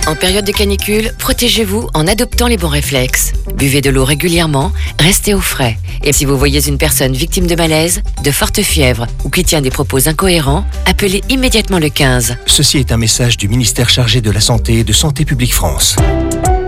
En période de canicule, protégez-vous en adoptant les bons réflexes. Buvez de l'eau régulièrement, restez au frais. Et si vous voyez une personne victime de malaise, de forte fièvre ou qui tient des propos incohérents, appelez immédiatement le 15. Ceci est un message du ministère chargé de la Santé et de Santé publique France.